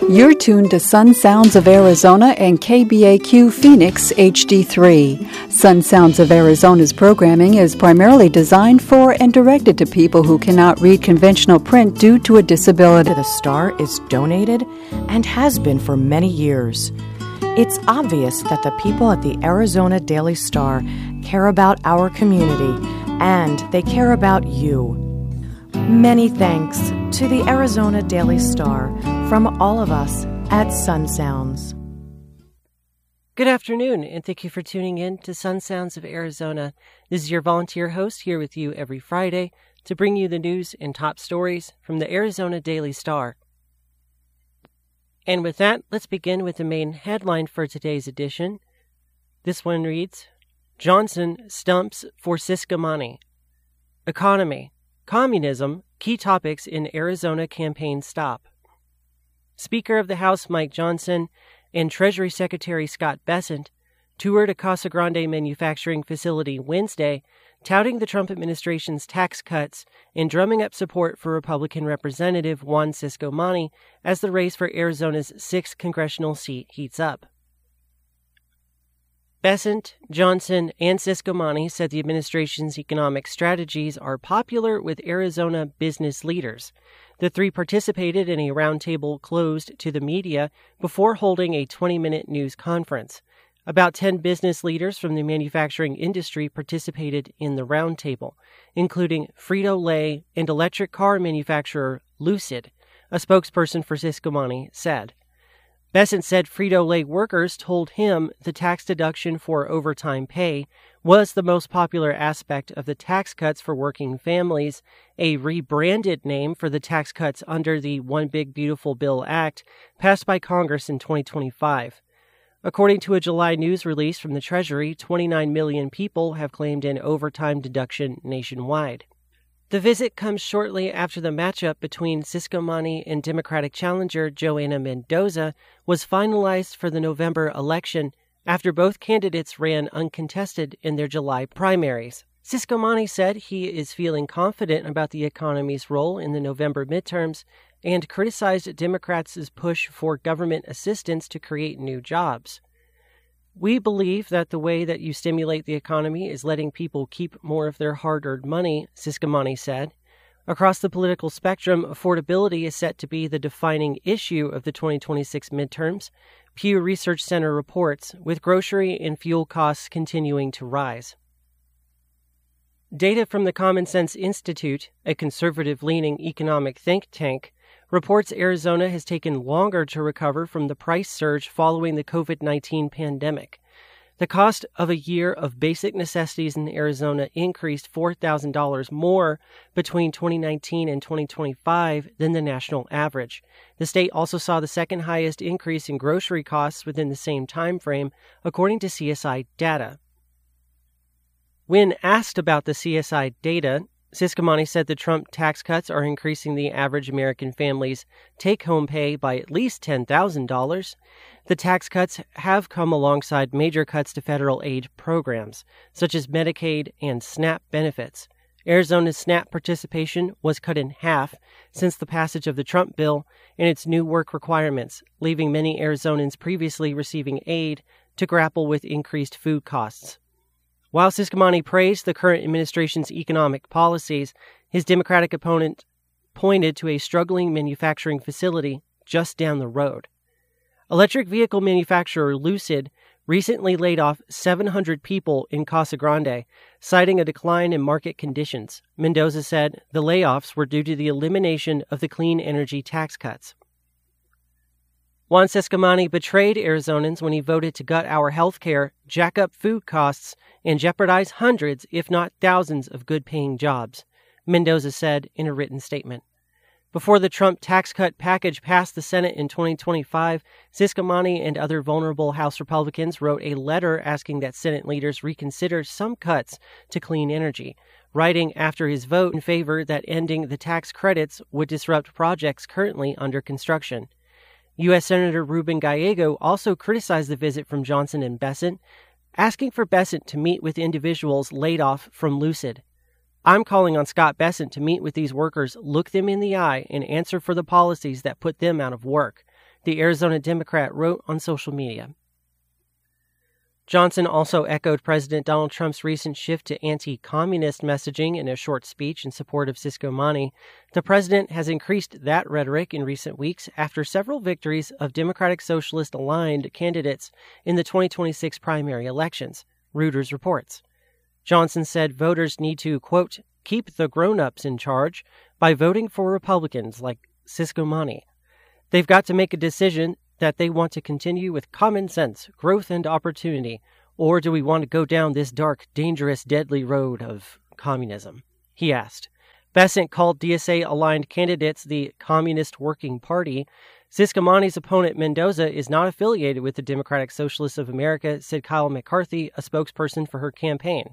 You're tuned to Sun Sounds of Arizona and KBAQ Phoenix HD3. Sun Sounds of Arizona's programming is primarily designed for and directed to people who cannot read conventional print due to a disability. The Star is donated and has been for many years. It's obvious that the people at the Arizona Daily Star care about our community and they care about you. Many thanks to the Arizona Daily Star from all of us at Sun Sounds. Good afternoon, and thank you for tuning in to Sun Sounds of Arizona. This is your volunteer host here with you every Friday to bring you the news and top stories from the Arizona Daily Star. And with that, let's begin with the main headline for today's edition. This one reads, Johnson stumps for Ciscomani. Economy. Communism, key topics in Arizona campaign stop. Speaker of the House Mike Johnson and Treasury Secretary Scott Bessent toured a Casa Grande manufacturing facility Wednesday, touting the Trump administration's tax cuts and drumming up support for Republican Representative Juan Ciscomani as the race for Arizona's 6th congressional seat heats up. Bessent, Johnson, and Ciscomani said the administration's economic strategies are popular with Arizona business leaders. The three participated in a roundtable closed to the media before holding a 20-minute news conference. About 10 business leaders from the manufacturing industry participated in the roundtable, including Frito-Lay and electric car manufacturer Lucid, a spokesperson for Ciscomani said. Bessent said Frito-Lay workers told him the tax deduction for overtime pay was the most popular aspect of the tax cuts for working families, a rebranded name for the tax cuts under the One Big Beautiful Bill Act passed by Congress in 2025. According to a July news release from the Treasury, 29 million people have claimed an overtime deduction nationwide. The visit comes shortly after the matchup between Ciscomani and Democratic challenger Joanna Mendoza was finalized for the November election after both candidates ran uncontested in their July primaries. Ciscomani said he is feeling confident about the economy's role in the November midterms and criticized Democrats' push for government assistance to create new jobs. We believe that the way that you stimulate the economy is letting people keep more of their hard-earned money, Ciscomani said. Across the political spectrum, affordability is set to be the defining issue of the 2026 midterms, Pew Research Center reports, with grocery and fuel costs continuing to rise. Data from the Common Sense Institute, a conservative-leaning economic think tank, reports Arizona has taken longer to recover from the price surge following the COVID-19 pandemic. The cost of a year of basic necessities in Arizona increased $4,000 more between 2019 and 2025 than the national average. The state also saw the second highest increase in grocery costs within the same time frame, according to CSI data. When asked about the CSI data, Ciscomani said the Trump tax cuts are increasing the average American family's take-home pay by at least $10,000. The tax cuts have come alongside major cuts to federal aid programs, such as Medicaid and SNAP benefits. Arizona's SNAP participation was cut in half since the passage of the Trump bill and its new work requirements, leaving many Arizonans previously receiving aid to grapple with increased food costs. While Ciscomani praised the current administration's economic policies, his Democratic opponent pointed to a struggling manufacturing facility just down the road. Electric vehicle manufacturer Lucid recently laid off 700 people in Casa Grande, citing a decline in market conditions. Mendoza said the layoffs were due to the elimination of the clean energy tax cuts. Juan Ciscomani betrayed Arizonans when he voted to gut our health care, jack up food costs, and jeopardize hundreds, if not thousands, of good-paying jobs, Mendoza said in a written statement. Before the Trump tax cut package passed the Senate in 2025, Ciscomani and other vulnerable House Republicans wrote a letter asking that Senate leaders reconsider some cuts to clean energy, writing after his vote in favor that ending the tax credits would disrupt projects currently under construction. U.S. Senator Ruben Gallego also criticized the visit from Johnson and Bessent, asking for Bessent to meet with individuals laid off from Lucid. I'm calling on Scott Bessent to meet with these workers, look them in the eye, and answer for the policies that put them out of work, the Arizona Democrat wrote on social media. Johnson also echoed President Donald Trump's recent shift to anti-communist messaging in a short speech in support of Cisco Mani. The president has increased that rhetoric in recent weeks after several victories of Democratic Socialist-aligned candidates in the 2026 primary elections, Reuters reports. Johnson said voters need to, quote, keep the grown-ups in charge by voting for Republicans like Cisco Mani. They've got to make a decision that they want to continue with common sense, growth, and opportunity, or do we want to go down this dark, dangerous, deadly road of communism? He asked. Bessent called DSA-aligned candidates the Communist Working Party. Cisco Mani's opponent, Mendoza, is not affiliated with the Democratic Socialists of America, said Kyle McCarthy, a spokesperson for her campaign.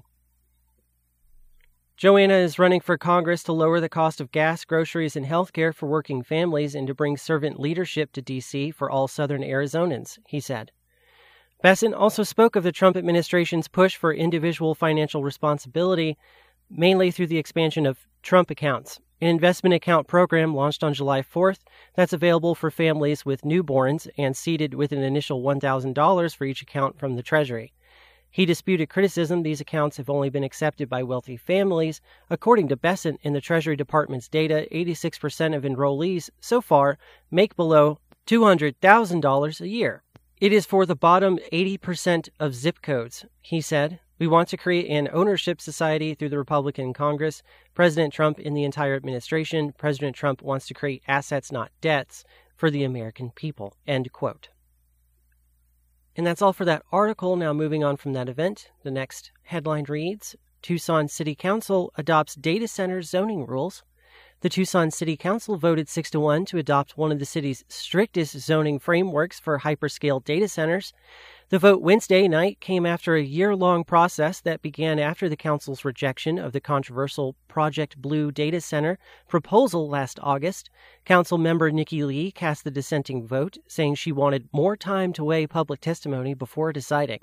Joanna is running for Congress to lower the cost of gas, groceries, and health care for working families and to bring servant leadership to D.C. for all Southern Arizonans, he said. Bessent also spoke of the Trump administration's push for individual financial responsibility, mainly through the expansion of Trump accounts, an investment account program launched on July 4th that's available for families with newborns and seeded with an initial $1,000 for each account from the Treasury. He disputed criticism these accounts have only been accepted by wealthy families. According to Bessent, in the Treasury Department's data, 86% of enrollees so far make below $200,000 a year. It is for the bottom 80% of zip codes, he said. We want to create an ownership society through the Republican Congress. President Trump and the entire administration. President Trump wants to create assets, not debts, for the American people, end quote. And that's all for that article. Now moving on from that event, the next headline reads, Tucson City Council adopts data center zoning rules. The Tucson City Council voted 6-1 to adopt one of the city's strictest zoning frameworks for hyperscale data centers. The vote Wednesday night came after a year-long process that began after the council's rejection of the controversial Project Blue data center proposal last August. Council member Nikki Lee cast the dissenting vote, saying she wanted more time to weigh public testimony before deciding.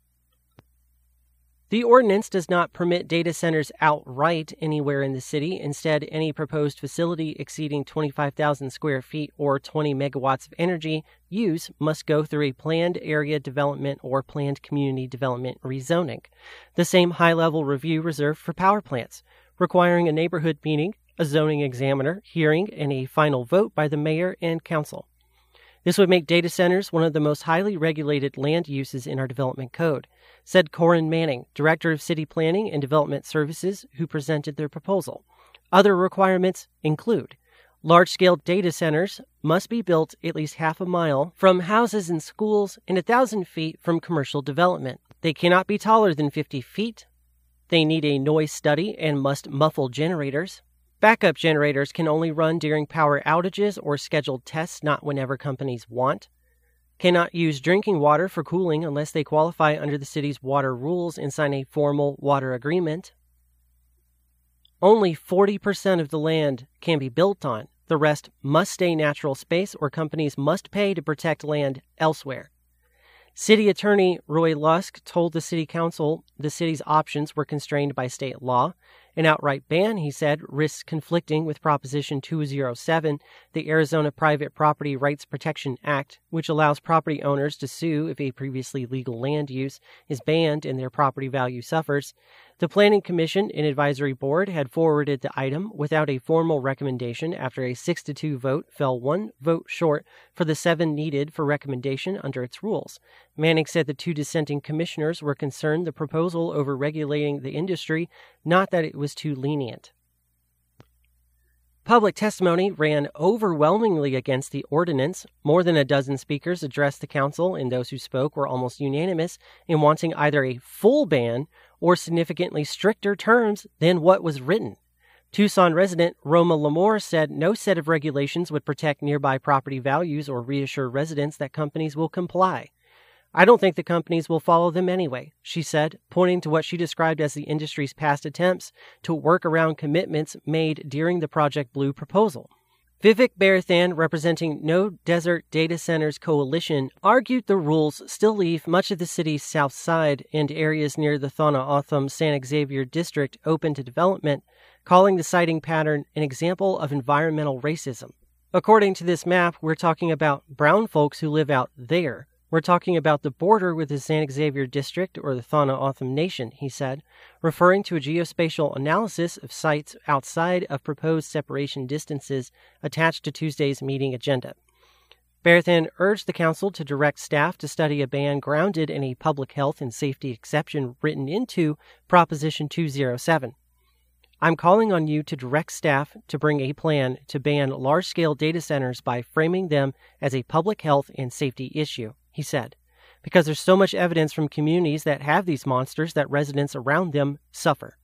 The ordinance does not permit data centers outright anywhere in the city. Instead, any proposed facility exceeding 25,000 square feet or 20 megawatts of energy use must go through a planned area development or planned community development rezoning. The same high-level review reserved for power plants, requiring a neighborhood meeting, a zoning examiner, hearing, and a final vote by the mayor and council. This would make data centers one of the most highly regulated land uses in our development code, said Corin Manning, Director of City Planning and Development Services, who presented their proposal. Other requirements include large-scale data centers must be built at least half a mile from houses and schools and 1,000 feet from commercial development. They cannot be taller than 50 feet. They need a noise study and must muffle generators. Backup generators can only run during power outages or scheduled tests, not whenever companies want. Cannot use drinking water for cooling unless they qualify under the city's water rules and sign a formal water agreement. Only 40% of the land can be built on. The rest must stay natural space or companies must pay to protect land elsewhere. City Attorney Roy Lusk told the City Council the city's options were constrained by state law. An outright ban, he said, risks conflicting with Proposition 207, the Arizona Private Property Rights Protection Act, which allows property owners to sue if a previously legal land use is banned and their property value suffers. The Planning Commission and Advisory Board had forwarded the item without a formal recommendation after a 6-2 vote fell 1 vote short for the 7 needed for recommendation under its rules. Manning said the 2 dissenting commissioners were concerned the proposal over regulating the industry, not that it was too lenient. Public testimony ran overwhelmingly against the ordinance. More than a dozen speakers addressed the council, and those who spoke were almost unanimous in wanting either a full ban or significantly stricter terms than what was written. Tucson resident Roma Lamore said no set of regulations would protect nearby property values or reassure residents that companies will comply. I don't think the companies will follow them anyway, she said, pointing to what she described as the industry's past attempts to work around commitments made during the Project Blue proposal. Vivek Barathan, representing No Desert Data Centers Coalition, argued the rules still leave much of the city's south side and areas near the Thona-Otham-San Xavier district open to development, calling the siting pattern an example of environmental racism. According to this map, we're talking about brown folks who live out there. We're talking about the border with the San Xavier District or the Thana Otham Nation, he said, referring to a geospatial analysis of sites outside of proposed separation distances attached to Tuesday's meeting agenda. Bearthan urged the council to direct staff to study a ban grounded in a public health and safety exception written into Proposition 207. I'm calling on you to direct staff to bring a plan to ban large-scale data centers by framing them as a public health and safety issue, he said, because there's so much evidence from communities that have these monsters that residents around them suffer.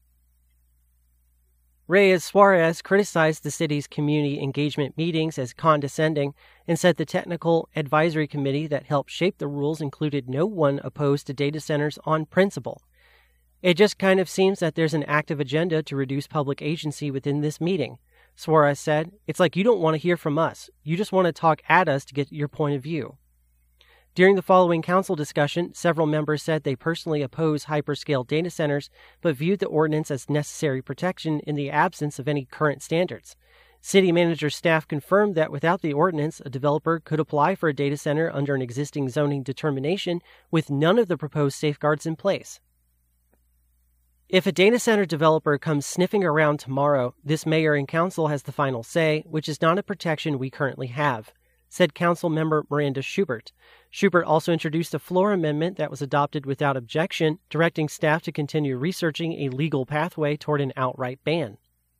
Reyes Suarez criticized the city's community engagement meetings as condescending and said the technical advisory committee that helped shape the rules included no one opposed to data centers on principle. It just kind of seems that there's an active agenda to reduce public agency within this meeting, Suarez said. It's like you don't want to hear from us. You just want to talk at us to get your point of view. During the following council discussion, several members said they personally oppose hyperscale data centers, but viewed the ordinance as necessary protection in the absence of any current standards. City manager's staff confirmed that without the ordinance, a developer could apply for a data center under an existing zoning determination with none of the proposed safeguards in place. If a data center developer comes sniffing around tomorrow, this mayor and council has the final say, which is not a protection we currently have, said council member Miranda Schubert. Schubert also introduced a floor amendment that was adopted without objection, directing staff to continue researching a legal pathway toward an outright ban.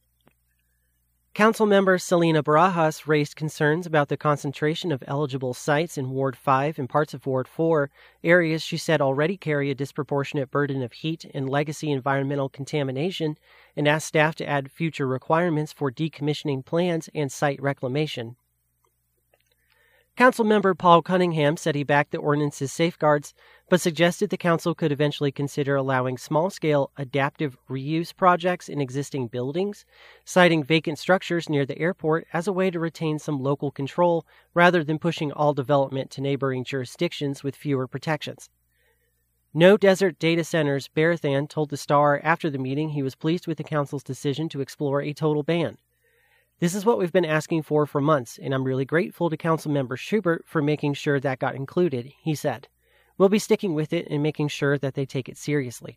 Councilmember Selena Barajas raised concerns about the concentration of eligible sites in Ward 5 and parts of Ward 4, areas she said already carry a disproportionate burden of heat and legacy environmental contamination, and asked staff to add future requirements for decommissioning plans and site reclamation. Councilmember Paul Cunningham said he backed the ordinance's safeguards, but suggested the council could eventually consider allowing small-scale adaptive reuse projects in existing buildings, citing vacant structures near the airport as a way to retain some local control rather than pushing all development to neighboring jurisdictions with fewer protections. No desert data centers, Bearthan told the Star after the meeting he was pleased with the council's decision to explore a total ban. This is what we've been asking for months, and I'm really grateful to Councilmember Schubert for making sure that got included, he said. We'll be sticking with it and making sure that they take it seriously.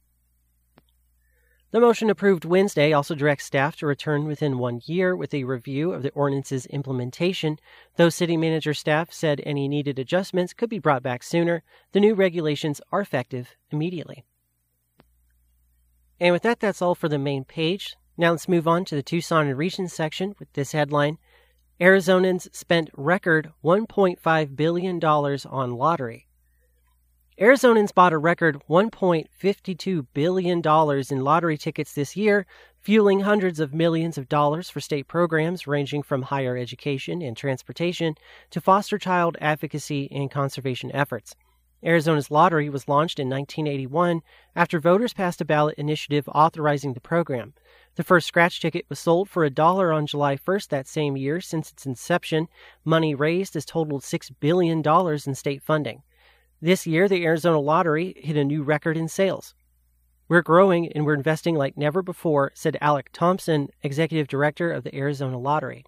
The motion approved Wednesday also directs staff to return within 1 year with a review of the ordinance's implementation. Though city manager staff said any needed adjustments could be brought back sooner, the new regulations are effective immediately. And with that, that's all for the main page. Now let's move on to the Tucson and Region section with this headline. Arizonans spent record $1.5 billion on lottery. Arizonans bought a record $1.52 billion in lottery tickets this year, fueling hundreds of millions of dollars for state programs ranging from higher education and transportation to foster child advocacy and conservation efforts. Arizona's lottery was launched in 1981 after voters passed a ballot initiative authorizing the program. The first scratch ticket was sold for $1 on July 1st that same year. Since its inception, money raised has totaled $6 billion in state funding. This year, the Arizona Lottery hit a new record in sales. We're growing and we're investing like never before, said Alec Thompson, executive director of the Arizona Lottery.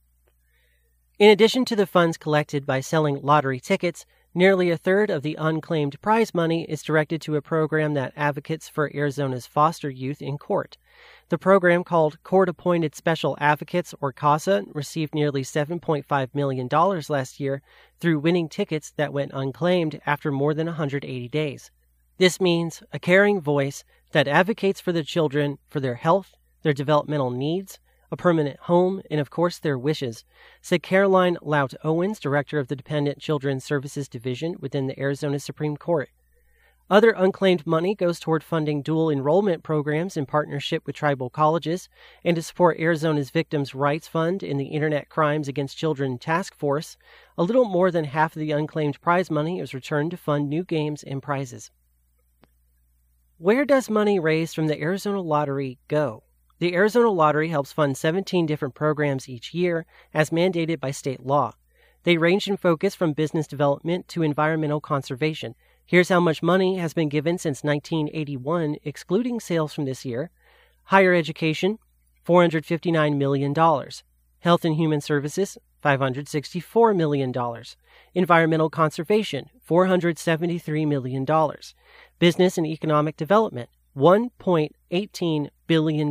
In addition to the funds collected by selling lottery tickets, nearly a third of the unclaimed prize money is directed to a program that advocates for Arizona's foster youth in court. The program, called Court-Appointed Special Advocates, or CASA, received nearly $7.5 million last year through winning tickets that went unclaimed after more than 180 days. This means a caring voice that advocates for the children, for their health, their developmental needs, a permanent home, and of course their wishes, said Caroline Lout Owens, director of the Dependent Children's Services Division within the Arizona Supreme Court. Other unclaimed money goes toward funding dual enrollment programs in partnership with tribal colleges and to support Arizona's Victims' Rights Fund and the Internet Crimes Against Children Task Force. A little more than half of the unclaimed prize money is returned to fund new games and prizes. Where does money raised from the Arizona Lottery go? The Arizona Lottery helps fund 17 different programs each year, as mandated by state law. They range in focus from business development to environmental conservation. Here's how much money has been given since 1981, excluding sales from this year. Higher education, $459 million. Health and Human Services, $564 million. Environmental conservation, $473 million. Business and economic development, $1.18 billion.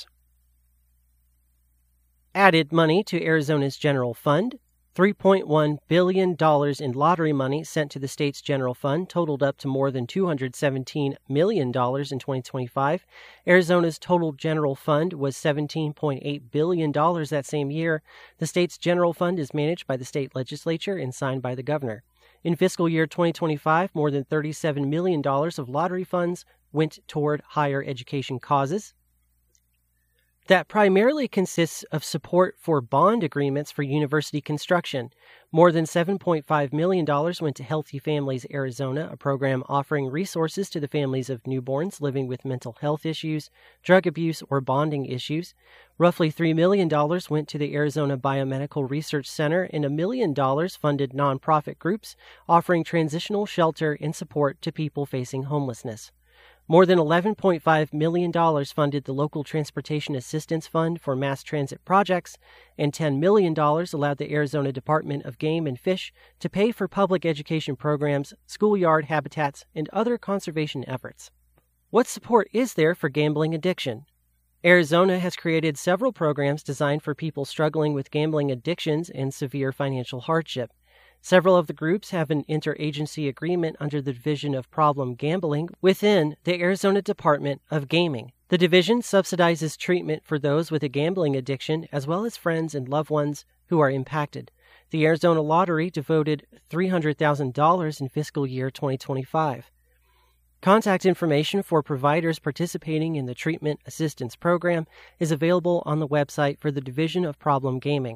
Added money to Arizona's general fund, $3.1 billion in lottery money sent to the state's general fund totaled up to more than $217 million in 2025. Arizona's total general fund was $17.8 billion that same year. The state's general fund is managed by the state legislature and signed by the governor. In fiscal year 2025, more than $37 million of lottery funds went toward higher education causes. That primarily consists of support for bond agreements for university construction. More than $7.5 million went to Healthy Families Arizona, a program offering resources to the families of newborns living with mental health issues, drug abuse, or bonding issues. Roughly $3 million went to the Arizona Biomedical Research Center, and $1 million funded nonprofit groups offering transitional shelter and support to people facing homelessness. More than $11.5 million funded the local Transportation Assistance Fund for mass transit projects, and $10 million allowed the Arizona Department of Game and Fish to pay for public education programs, schoolyard habitats, and other conservation efforts. What support is there for gambling addiction? Arizona has created several programs designed for people struggling with gambling addictions and severe financial hardship. Several of the groups have an interagency agreement under the Division of Problem Gambling within the Arizona Department of Gaming. The division subsidizes treatment for those with a gambling addiction as well as friends and loved ones who are impacted. The Arizona Lottery devoted $300,000 in fiscal year 2025. Contact information for providers participating in the Treatment Assistance Program is available on the website for the Division of Problem Gaming.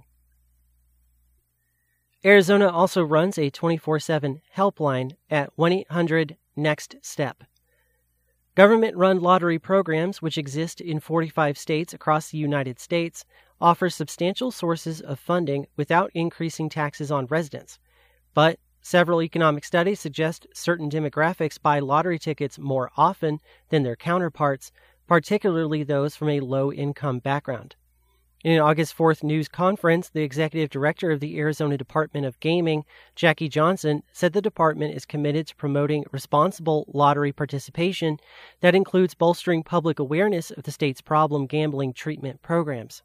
Arizona also runs a 24/7 helpline at 1-800-NEXT-STEP. Government-run lottery programs, which exist in 45 states across the United States, offer substantial sources of funding without increasing taxes on residents. But several economic studies suggest certain demographics buy lottery tickets more often than their counterparts, particularly those from a low-income background. In an August 4th news conference, the executive director of the Arizona Department of Gaming, Jackie Johnson, said the department is committed to promoting responsible lottery participation that includes bolstering public awareness of the state's problem gambling treatment programs.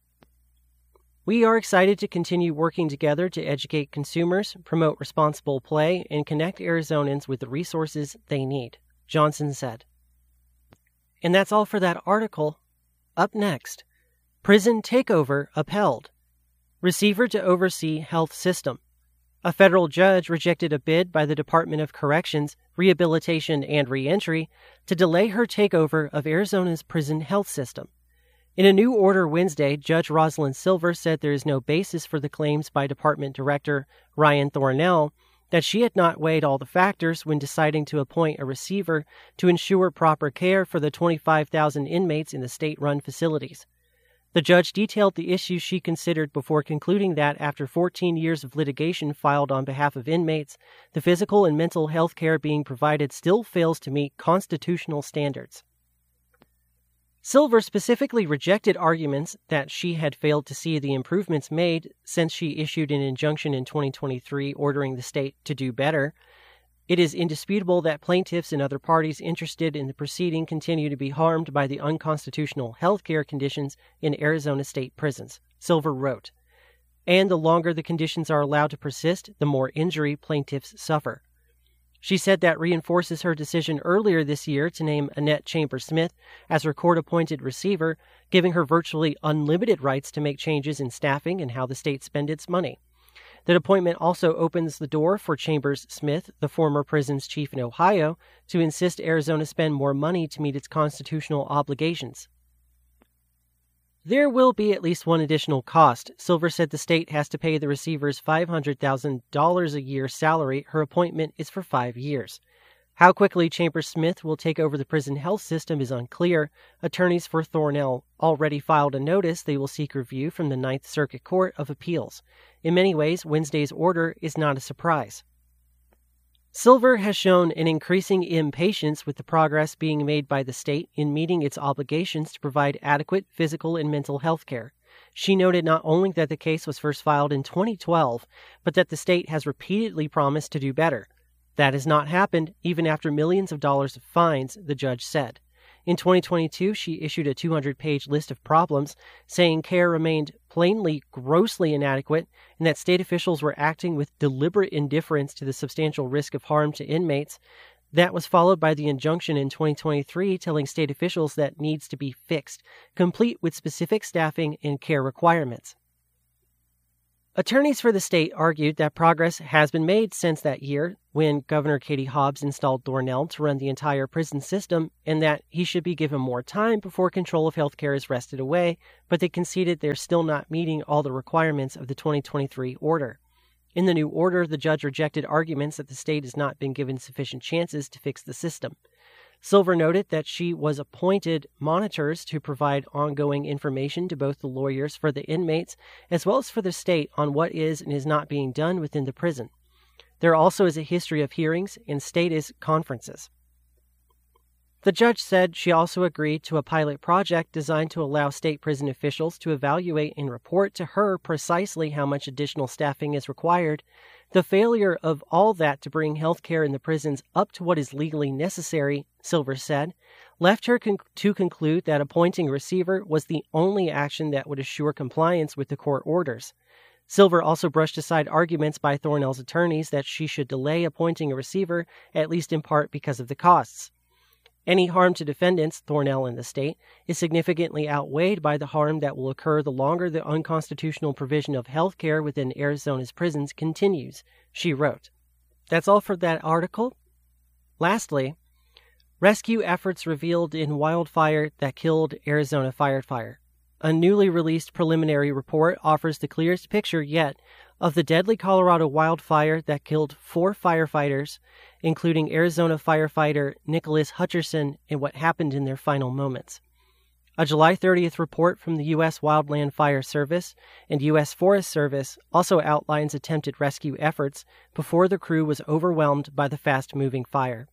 We are excited to continue working together to educate consumers, promote responsible play, and connect Arizonans with the resources they need, Johnson said. And that's all for that article. Up next, prison takeover upheld. Receiver to oversee health system. A federal judge rejected a bid by the Department of Corrections, Rehabilitation, and Reentry to delay her takeover of Arizona's prison health system. In a new order Wednesday, Judge Rosalind Silver said there is no basis for the claims by Department Director Ryan Thornell that she had not weighed all the factors when deciding to appoint a receiver to ensure proper care for the 25,000 inmates in the state-run facilities. The judge detailed the issues she considered before concluding that after 14 years of litigation filed on behalf of inmates, the physical and mental health care being provided still fails to meet constitutional standards. Silver specifically rejected arguments that she had failed to see the improvements made since she issued an injunction in 2023 ordering the state to do better. It is indisputable that plaintiffs and other parties interested in the proceeding continue to be harmed by the unconstitutional health care conditions in Arizona state prisons, Silver wrote. And the longer the conditions are allowed to persist, the more injury plaintiffs suffer. She said that reinforces her decision earlier this year to name Annette Chambers-Smith as her court-appointed receiver, giving her virtually unlimited rights to make changes in staffing and how the state spends its money. The appointment also opens the door for Chambers-Smith, the former prison's chief in Ohio, to insist Arizona spend more money to meet its constitutional obligations. There will be at least one additional cost. Silver said the state has to pay the receiver's $500,000 a year salary. Her appointment is for 5 years. How quickly Chambers-Smith will take over the prison health system is unclear. Attorneys for Thornell already filed a notice they will seek review from the Ninth Circuit Court of Appeals. In many ways, Wednesday's order is not a surprise. Silver has shown an increasing impatience with the progress being made by the state in meeting its obligations to provide adequate physical and mental health care. She noted not only that the case was first filed in 2012, but that the state has repeatedly promised to do better. That has not happened, even after millions of dollars of fines, the judge said. In 2022, she issued a 200-page list of problems, saying care remained plainly grossly inadequate and that state officials were acting with deliberate indifference to the substantial risk of harm to inmates. That was followed by the injunction in 2023 telling state officials that needs to be fixed, complete with specific staffing and care requirements. Attorneys for the state argued that progress has been made since that year, when Governor Katie Hobbs installed Thornell to run the entire prison system, and that he should be given more time before control of health care is wrested away, but they conceded they're still not meeting all the requirements of the 2023 order. In the new order, the judge rejected arguments that the state has not been given sufficient chances to fix the system. Silver noted that she was appointed monitors to provide ongoing information to both the lawyers for the inmates as well as for the state on what is and is not being done within the prison. There also is a history of hearings and status conferences. The judge said she also agreed to a pilot project designed to allow state prison officials to evaluate and report to her precisely how much additional staffing is required. The failure of all that to bring health care in the prisons up to what is legally necessary, Silver said, left her to conclude that appointing a receiver was the only action that would assure compliance with the court orders. Silver also brushed aside arguments by Thornell's attorneys that she should delay appointing a receiver, at least in part because of the costs. Any harm to defendants, Thornell and the state, is significantly outweighed by the harm that will occur the longer the unconstitutional provision of health care within Arizona's prisons continues, she wrote. That's all for that article. Lastly, rescue efforts revealed in wildfire that killed Arizona firefighter. A newly released preliminary report offers the clearest picture yet of the deadly Colorado wildfire that killed 4 firefighters, including Arizona firefighter Nicholas Hutcherson, and what happened in their final moments. A July 30th report from the U.S. Wildland Fire Service and U.S. Forest Service also outlines attempted rescue efforts before the crew was overwhelmed by the fast-moving fire.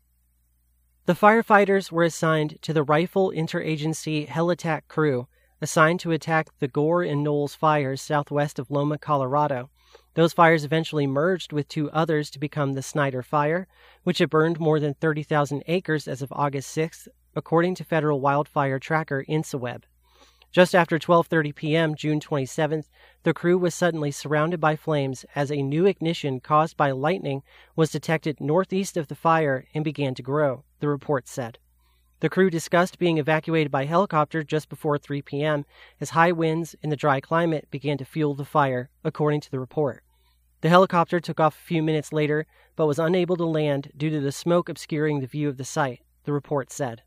The firefighters were assigned to the Rifle Interagency Hell Attack Crew, assigned to attack the Gore and Knolls fires southwest of Loma, Colorado. Those fires eventually merged with 2 others to become the Snyder Fire, which had burned more than 30,000 acres as of August 6th, according to federal wildfire tracker InciWeb. Just after 12:30 p.m., June 27th, the crew was suddenly surrounded by flames as a new ignition caused by lightning was detected northeast of the fire and began to grow, the report said. The crew discussed being evacuated by helicopter just before 3 p.m. as high winds and the dry climate began to fuel the fire, according to the report. The helicopter took off a few minutes later, but was unable to land due to the smoke obscuring the view of the site, the report said.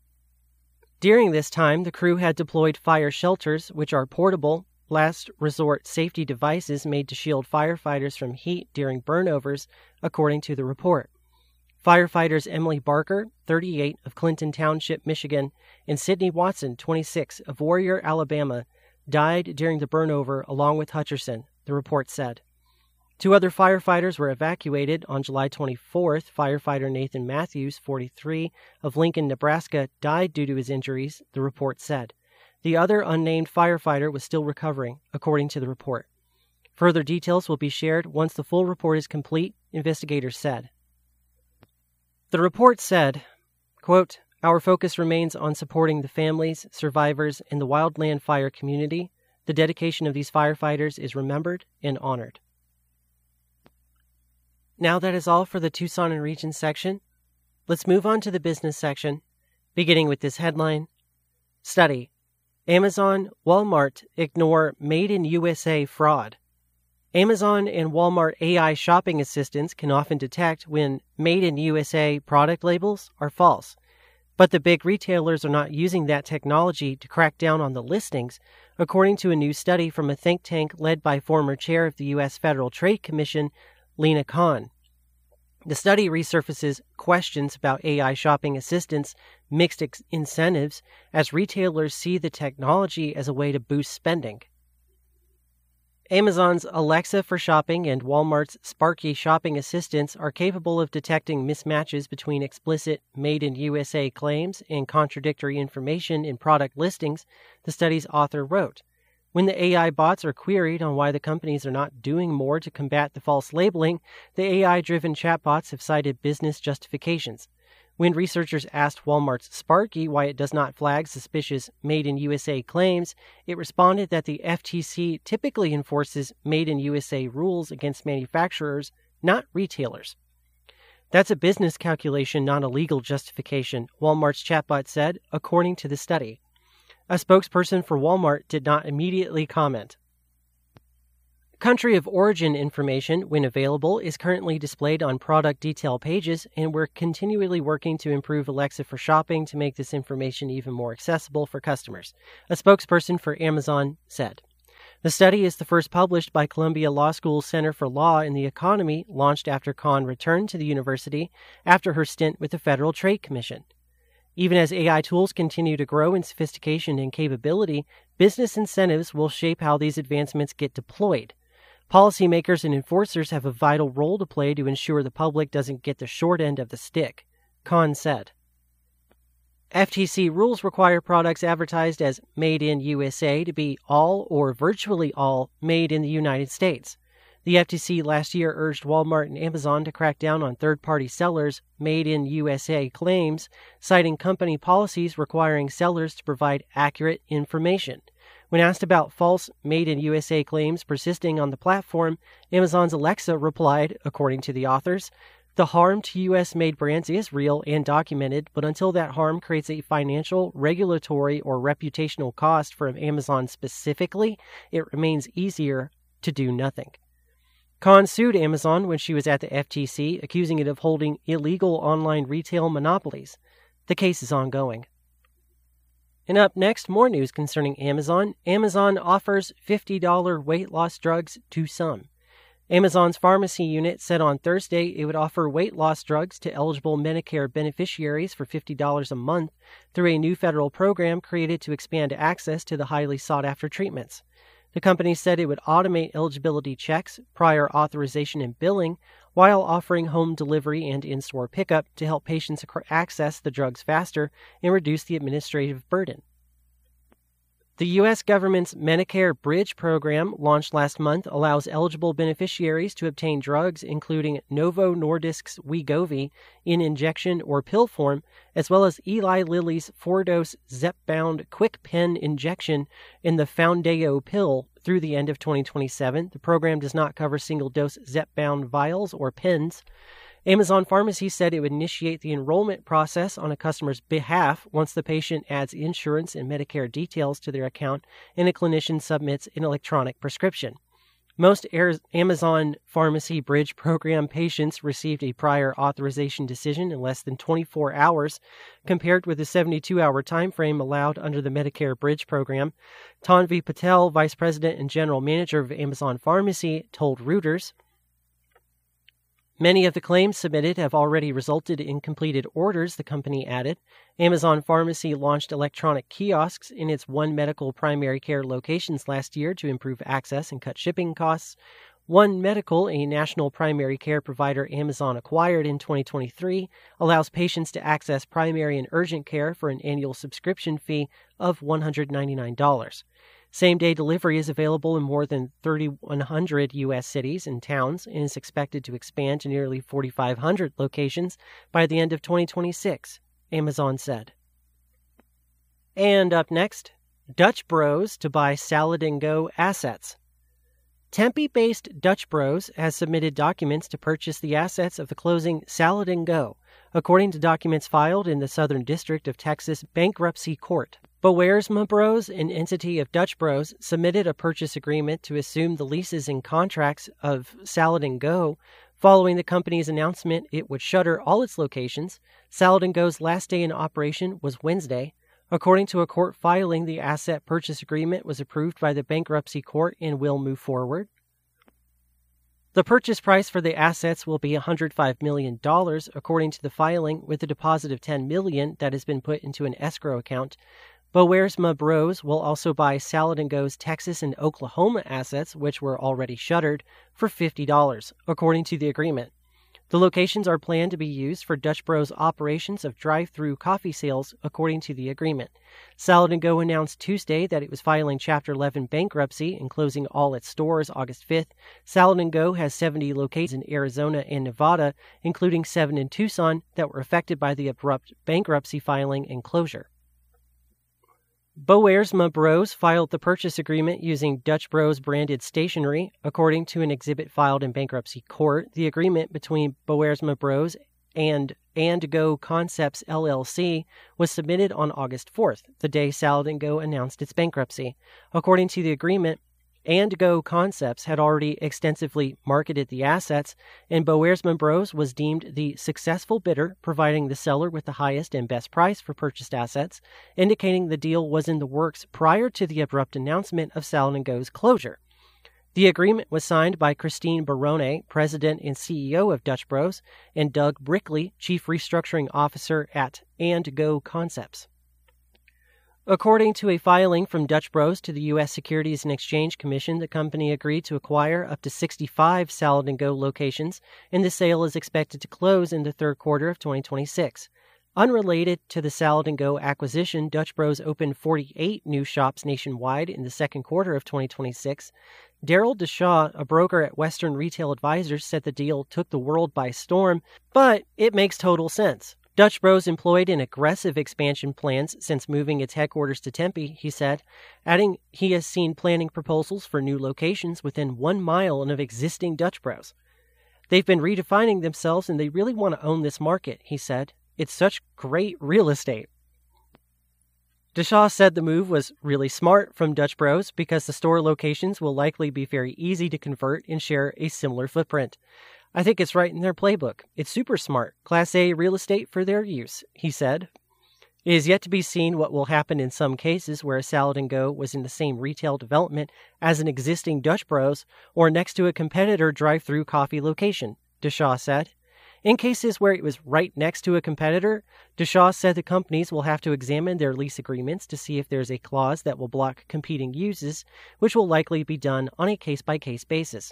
During this time, the crew had deployed fire shelters, which are portable, last resort safety devices made to shield firefighters from heat during burnovers, according to the report. Firefighters Emily Barker, 38, of Clinton Township, Michigan, and Sidney Watson, 26, of Warrior, Alabama, died during the burnover along with Hutcherson, the report said. 2 other firefighters were evacuated on July 24th. Firefighter Nathan Matthews, 43, of Lincoln, Nebraska, died due to his injuries, the report said. The other unnamed firefighter was still recovering, according to the report. Further details will be shared once the full report is complete, investigators said. The report said, quote, "Our focus remains on supporting the families, survivors, and the wildland fire community. The dedication of these firefighters is remembered and honored." Now that is all for the Tucson and Region section. Let's move on to the business section, beginning with this headline. Study: Amazon, Walmart ignore Made in USA fraud. Amazon and Walmart AI shopping assistants can often detect when Made in USA product labels are false. But the big retailers are not using that technology to crack down on the listings, according to a new study from a think tank led by former chair of the U.S. Federal Trade Commission, Lena Khan. The study resurfaces questions about AI shopping assistants' mixed incentives as retailers see the technology as a way to boost spending. Amazon's Alexa for Shopping and Walmart's Sparky shopping assistants are capable of detecting mismatches between explicit Made in USA claims and contradictory information in product listings, the study's author wrote. When the AI bots are queried on why the companies are not doing more to combat the false labeling, the AI-driven chatbots have cited business justifications. When researchers asked Walmart's Sparky why it does not flag suspicious Made in USA claims, it responded that the FTC typically enforces Made in USA rules against manufacturers, not retailers. That's a business calculation, not a legal justification, Walmart's chatbot said, according to the study. A spokesperson for Walmart did not immediately comment. Country of origin information, when available, is currently displayed on product detail pages, and we're continually working to improve Alexa for shopping to make this information even more accessible for customers, a spokesperson for Amazon said. The study is the first published by Columbia Law School's Center for Law and the Economy, launched after Khan returned to the university after her stint with the Federal Trade Commission. Even as AI tools continue to grow in sophistication and capability, business incentives will shape how these advancements get deployed. Policymakers and enforcers have a vital role to play to ensure the public doesn't get the short end of the stick, Khan said. FTC rules require products advertised as Made in USA to be all or virtually all made in the United States. The FTC last year urged Walmart and Amazon to crack down on third-party sellers' Made in USA claims, citing company policies requiring sellers to provide accurate information. When asked about false Made in USA claims persisting on the platform, Amazon's Alexa replied, according to the authors, "The harm to U.S.-made brands is real and documented, but until that harm creates a financial, regulatory, or reputational cost for Amazon specifically, it remains easier to do nothing." Khan sued Amazon when she was at the FTC, accusing it of holding illegal online retail monopolies. The case is ongoing. And up next, more news concerning Amazon. Amazon offers $50 weight loss drugs to some. Amazon's pharmacy unit said on Thursday it would offer weight loss drugs to eligible Medicare beneficiaries for $50 a month through a new federal program created to expand access to the highly sought-after treatments. The company said it would automate eligibility checks, prior authorization, and billing, while offering home delivery and in-store pickup to help patients access the drugs faster and reduce the administrative burden. The U.S. government's Medicare Bridge program, launched last month, allows eligible beneficiaries to obtain drugs including Novo Nordisk's Wegovy in injection or pill form, as well as Eli Lilly's 4-dose Zepbound Quick Pen injection in the Foundayo pill through the end of 2027. The program does not cover single-dose Zepbound vials or pens. Amazon Pharmacy said it would initiate the enrollment process on a customer's behalf once the patient adds insurance and Medicare details to their account and a clinician submits an electronic prescription. Most Amazon Pharmacy Bridge program patients received a prior authorization decision in less than 24 hours, compared with the 72-hour time frame allowed under the Medicare Bridge program. Tanvi Patel, Vice President and General Manager of Amazon Pharmacy, told Reuters, "Many of the claims submitted have already resulted in completed orders," the company added. Amazon Pharmacy launched electronic kiosks in its One Medical primary care locations last year to improve access and cut shipping costs. One Medical, a national primary care provider Amazon acquired in 2023, allows patients to access primary and urgent care for an annual subscription fee of $199. Same-day delivery is available in more than 3,100 U.S. cities and towns and is expected to expand to nearly 4,500 locations by the end of 2026, Amazon said. And up next, Dutch Bros to buy Salad & Go assets. Tempe-based Dutch Bros has submitted documents to purchase the assets of the closing Salad & Go, according to documents filed in the Southern District of Texas Bankruptcy Court. Boersma Bros, an entity of Dutch Bros, submitted a purchase agreement to assume the leases and contracts of Salad & Go. Following the company's announcement it would shutter all its locations, Salad & Go's last day in operation was Wednesday. According to a court filing, the asset purchase agreement was approved by the bankruptcy court and will move forward. The purchase price for the assets will be $105 million, according to the filing, with a deposit of $10 million that has been put into an escrow account. Boersma Bros will also buy Salad & Go's Texas and Oklahoma assets, which were already shuttered, for $50, according to the agreement. The locations are planned to be used for Dutch Bros' operations of drive-through coffee sales, according to the agreement. Salad & Go announced Tuesday that it was filing Chapter 11 bankruptcy and closing all its stores August 5th. Salad & Go has 70 locations in Arizona and Nevada, including 7 in Tucson, that were affected by the abrupt bankruptcy filing and closure. Boersma Bros filed the purchase agreement using Dutch Bros branded stationery. According to an exhibit filed in bankruptcy court, the agreement between Boersma Bros and Go Concepts LLC was submitted on August 4th, the day Salad & Go announced its bankruptcy. According to the agreement, Go Concepts had already extensively marketed the assets, and Boersma Bros was deemed the successful bidder, providing the seller with the highest and best price for purchased assets, indicating the deal was in the works prior to the abrupt announcement of Salad & Go's closure. The agreement was signed by Christine Barone, president and CEO of Dutch Bros, and Doug Brickley, chief restructuring officer at Go Concepts. According to a filing from Dutch Bros to the U.S. Securities and Exchange Commission, the company agreed to acquire up to 65 Salad & Go locations, and the sale is expected to close in the third quarter of 2026. Unrelated to the Salad & Go acquisition, Dutch Bros opened 48 new shops nationwide in the second quarter of 2026. Daryl DeShaw, a broker at Western Retail Advisors, said the deal took the world by storm, but it makes total sense. Dutch Bros employed an aggressive expansion plans since moving its headquarters to Tempe, he said, adding he has seen planning proposals for new locations within 1 mile of existing Dutch Bros. They've been redefining themselves and they really want to own this market, he said. It's such great real estate. DeShaw said the move was really smart from Dutch Bros because the store locations will likely be very easy to convert and share a similar footprint. I think it's right in their playbook. It's super smart. Class A real estate for their use, he said. It is yet to be seen what will happen in some cases where a Salad & Go was in the same retail development as an existing Dutch Bros or next to a competitor drive-through coffee location, DeShaw said. In cases where it was right next to a competitor, DeShaw said the companies will have to examine their lease agreements to see if there's a clause that will block competing uses, which will likely be done on a case-by-case basis.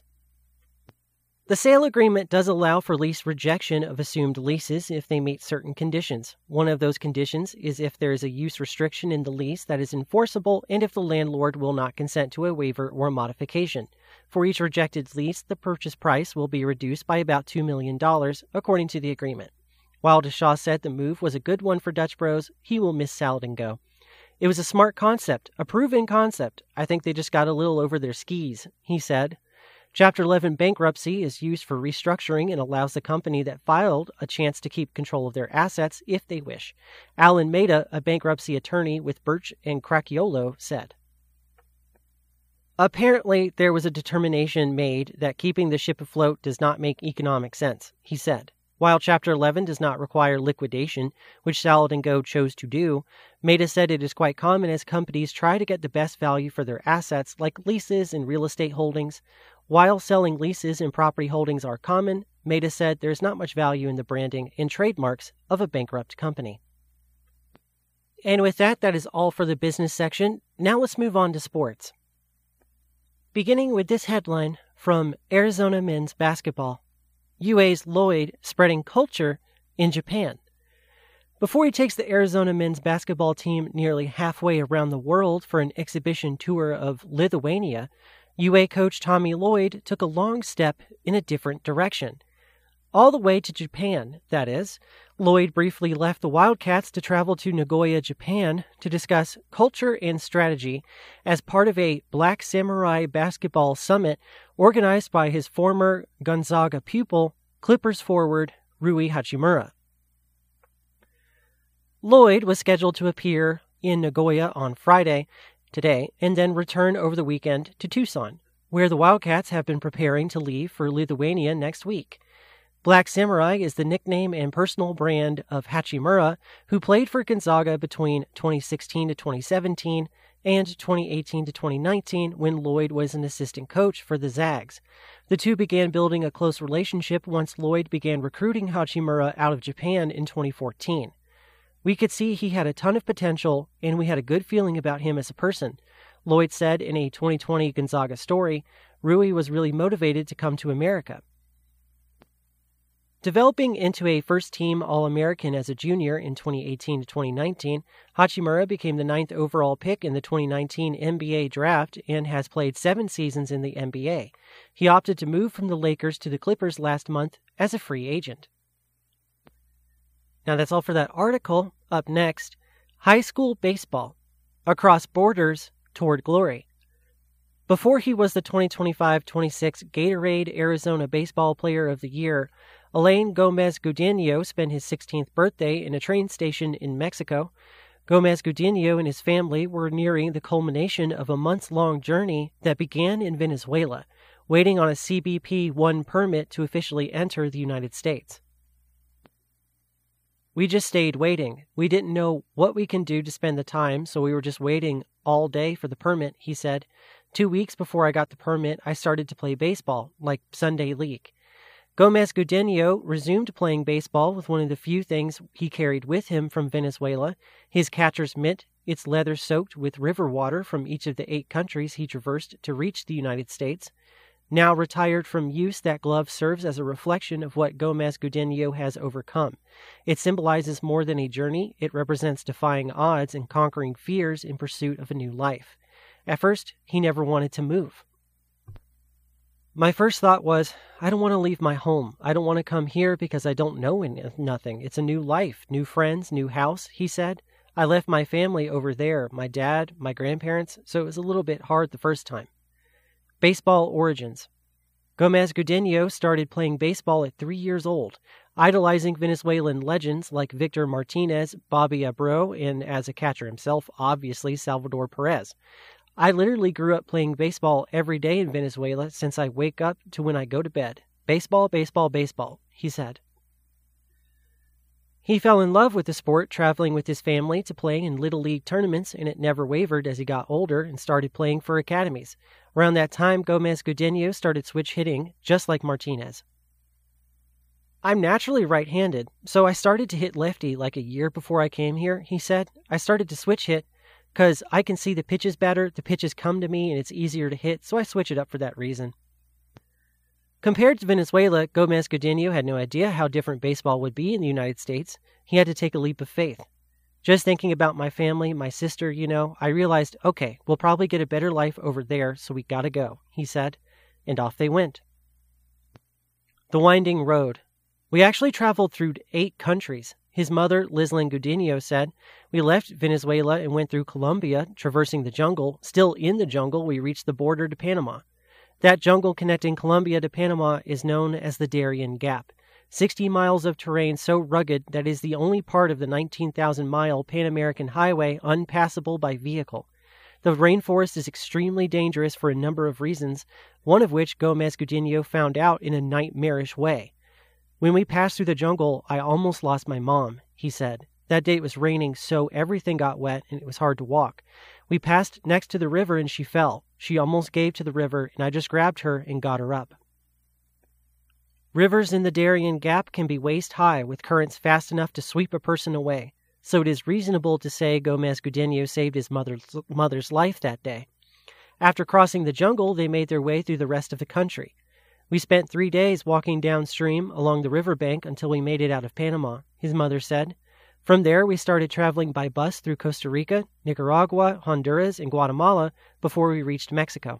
The sale agreement does allow for lease rejection of assumed leases if they meet certain conditions. One of those conditions is if there is a use restriction in the lease that is enforceable and if the landlord will not consent to a waiver or modification. For each rejected lease, the purchase price will be reduced by about $2 million, according to the agreement. While DeShaw said the move was a good one for Dutch Bros, he will miss Salad & Go. It was a smart concept, a proven concept. I think they just got a little over their skis, he said. Chapter 11 bankruptcy is used for restructuring and allows the company that filed a chance to keep control of their assets if they wish. Alan Maida, a bankruptcy attorney with Birch and Cracchiolo, said. Apparently, there was a determination made that keeping the ship afloat does not make economic sense, he said. While Chapter 11 does not require liquidation, which Salad & Go chose to do, Maida said it is quite common as companies try to get the best value for their assets like leases and real estate holdings. While selling leases and property holdings are common, Maida said there is not much value in the branding and trademarks of a bankrupt company. And with that is all for the business section. Now let's move on to sports. Beginning with this headline from Arizona men's basketball. UA's Lloyd spreading culture in Japan. Before he takes the Arizona men's basketball team nearly halfway around the world for an exhibition tour of Lithuania, UA coach Tommy Lloyd took a long step in a different direction. All the way to Japan, that is. Lloyd briefly left the Wildcats to travel to Nagoya, Japan, to discuss culture and strategy as part of a Black Samurai basketball summit organized by his former Gonzaga pupil, Clippers forward Rui Hachimura. Lloyd was scheduled to appear in Nagoya on Friday, today, and then return over the weekend to Tucson, where the Wildcats have been preparing to leave for Lithuania next week. Black Samurai is the nickname and personal brand of Hachimura, who played for Gonzaga between 2016 to 2017 and 2018 to 2019 when Lloyd was an assistant coach for the Zags. The two began building a close relationship once Lloyd began recruiting Hachimura out of Japan in 2014. We could see he had a ton of potential, and we had a good feeling about him as a person. Lloyd said in a 2020 Gonzaga story, Rui was really motivated to come to America. Developing into a first-team All-American as a junior in 2018 to 2019, Hachimura became the 9th overall pick in the 2019 NBA draft and has played 7 seasons in the NBA. He opted to move from the Lakers to the Clippers last month as a free agent. Now that's all for that article. Up next, high school baseball. Across borders toward glory. Before he was the 2025-26 Gatorade Arizona Baseball Player of the Year, Alain Gomez-Gudiño spent his 16th birthday in a train station in Mexico. Gomez-Gudiño and his family were nearing the culmination of a months-long journey that began in Venezuela, waiting on a CBP-1 permit to officially enter the United States. We just stayed waiting. We didn't know what we can do to spend the time, so we were just waiting all day for the permit, he said. 2 weeks before I got the permit, I started to play baseball, like Sunday League. Gomez-Gudiño resumed playing baseball with one of the few things he carried with him from Venezuela, his catcher's mitt, its leather soaked with river water from each of the 8 countries he traversed to reach the United States. Now retired from use, that glove serves as a reflection of what Gomez-Gudiño has overcome. It symbolizes more than a journey. It represents defying odds and conquering fears in pursuit of a new life. At first, he never wanted to move. My first thought was, I don't want to leave my home. I don't want to come here because I don't know nothing. It's a new life, new friends, new house, he said. I left my family over there, my dad, my grandparents, so it was a little bit hard the first time. Baseball origins. Gomez-Gudiño started playing baseball at 3 years old, idolizing Venezuelan legends like Victor Martinez, Bobby Abreu, and as a catcher himself, obviously Salvador Perez. I literally grew up playing baseball every day in Venezuela since I wake up to when I go to bed. Baseball, baseball, baseball, he said. He fell in love with the sport, traveling with his family to play in Little League tournaments, and it never wavered as he got older and started playing for academies. Around that time, Gomez-Gudiño started switch hitting, just like Martinez. I'm naturally right-handed, so I started to hit lefty like a year before I came here, he said. I started to switch hit because I can see the pitches better, the pitches come to me, and it's easier to hit, so I switch it up for that reason. Compared to Venezuela, Gomez-Gudiño had no idea how different baseball would be in the United States. He had to take a leap of faith. Just thinking about my family, my sister, I realized, okay, we'll probably get a better life over there, so we gotta go, he said, and off they went. The winding road. We actually traveled through 8 countries. His mother, Lislyn Gudiño, said, we left Venezuela and went through Colombia, traversing the jungle. Still in the jungle, we reached the border to Panama. That jungle connecting Colombia to Panama is known as the Darien Gap. 60 miles of terrain so rugged that it is the only part of the 19,000-mile Pan-American Highway unpassable by vehicle. The rainforest is extremely dangerous for a number of reasons, one of which Gomez-Gudiño found out in a nightmarish way. When we passed through the jungle, I almost lost my mom, he said. That day it was raining, so everything got wet and it was hard to walk. We passed next to the river and she fell. She almost gave to the river, and I just grabbed her and got her up. Rivers in the Darien Gap can be waist-high with currents fast enough to sweep a person away, so it is reasonable to say Gomez-Gudiño saved his mother's life that day. After crossing the jungle, they made their way through the rest of the country. We spent 3 days walking downstream along the riverbank until we made it out of Panama, his mother said. From there, we started traveling by bus through Costa Rica, Nicaragua, Honduras, and Guatemala before we reached Mexico.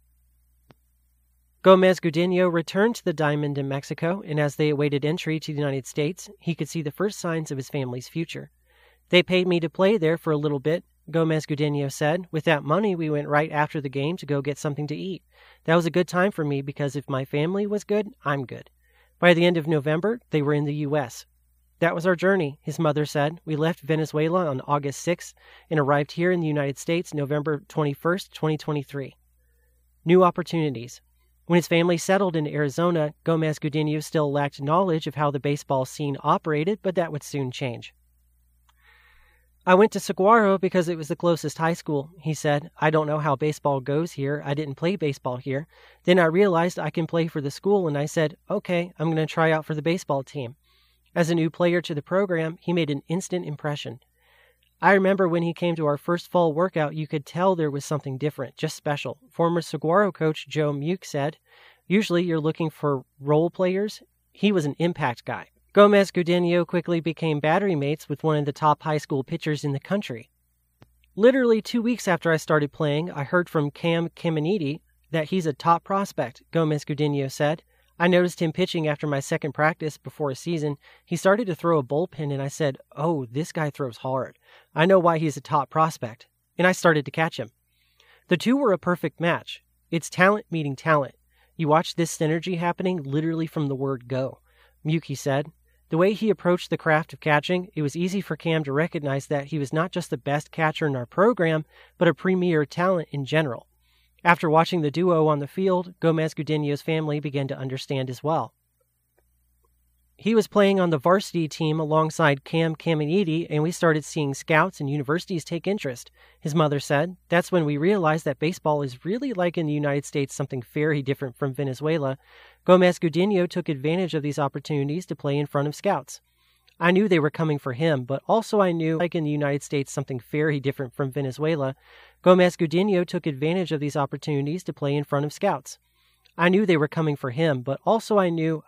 Gomez-Gudiño returned to the Diamond in Mexico, and as they awaited entry to the United States, he could see the first signs of his family's future. They paid me to play there for a little bit, Gomez-Gudiño said. With that money, we went right after the game to go get something to eat. That was a good time for me because if my family was good, I'm good. By the end of November, they were in the U.S. That was our journey, his mother said. We left Venezuela on August 6th and arrived here in the United States November 21st, 2023. New opportunities. When his family settled in Arizona, Gomez-Gudiño still lacked knowledge of how the baseball scene operated, but that would soon change. I went to Saguaro because it was the closest high school, he said. I don't know how baseball goes here. I didn't play baseball here. Then I realized I can play for the school, and I said, okay, I'm going to try out for the baseball team. As a new player to the program, he made an instant impression. I remember when he came to our first fall workout, you could tell there was something different, just special. Former Saguaro coach Joe Muke said, usually you're looking for role players. He was an impact guy. Gomez Gudinho quickly became battery mates with one of the top high school pitchers in the country. Literally 2 weeks after I started playing, I heard from Cam Caminiti that he's a top prospect, Gomez Gudinho said. I noticed him pitching after my second practice before a season. He started to throw a bullpen and I said, "Oh, this guy throws hard. I know why he's a top prospect." And I started to catch him. The two were a perfect match. It's talent meeting talent. You watch this synergy happening literally from the word go, Mukey said. The way he approached the craft of catching, it was easy for Cam to recognize that he was not just the best catcher in our program, but a premier talent in general. After watching the duo on the field, Gomez Gudinho's family began to understand as well. He was playing on the varsity team alongside Cam Caminiti, and we started seeing scouts and universities take interest, his mother said. That's when we realized that baseball is really like in the United States something very different from Venezuela. Gomez Gudinho took advantage of these opportunities to play in front of scouts. I knew they were coming for him, but also I knew, like in the United States, something very different from Venezuela. Gomez Gudinho took advantage of these opportunities to play in front of scouts. I knew they were coming for him, but also I knew